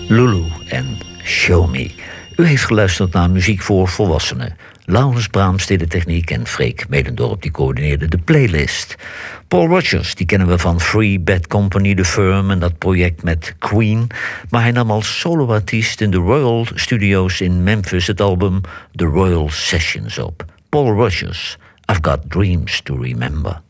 Lulu en Show Me. U heeft geluisterd naar muziek voor volwassenen. Laurens Braams deed de techniek en Freek Medendorp die coördineerde de playlist. Paul Rodgers, die kennen we van Free Bad Company, The Firm en dat project met Queen. Maar hij nam als soloartiest in de Royal Studios in Memphis het album The Royal Sessions op. Paul Rodgers, I've Got Dreams to Remember.